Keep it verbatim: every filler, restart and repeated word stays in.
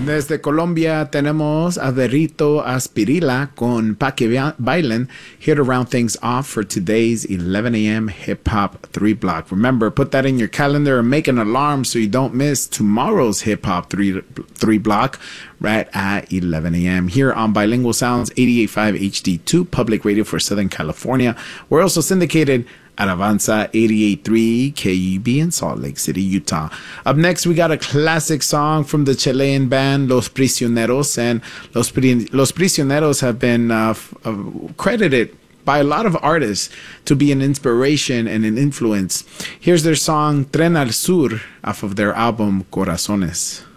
Desde Colombia tenemos a Verito Aspirila con Pa Que Bailen, here to round things off for today's eleven a.m. Hip Hop three Block. Remember, put that in your calendar and make an alarm so you don't miss tomorrow's Hip Hop three, three Block right at eleven a.m. here on Bilingual Sounds eighty-eight point five H D two, public radio for Southern California. We're also syndicated at Avanza eighty-eight point three K U B in Salt Lake City, Utah. Up next, we got a classic song from the Chilean band Los Prisioneros, and Los, Pri- Los Prisioneros have been uh, f- uh, credited by a lot of artists to be an inspiration and an influence. Here's their song Tren al Sur off of their album Corazones.